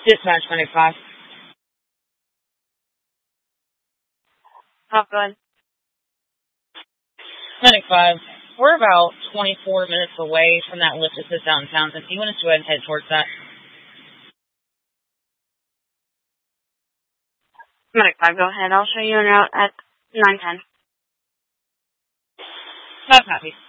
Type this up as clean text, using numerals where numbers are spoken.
Dispatch Medic 5. Oh, go ahead. Medic 5, we're about 24 minutes away from that lift assist out in Townsend. Do you want us to go ahead and head towards that? Medic 5, go ahead. I'll show you en route at 910. Not happy.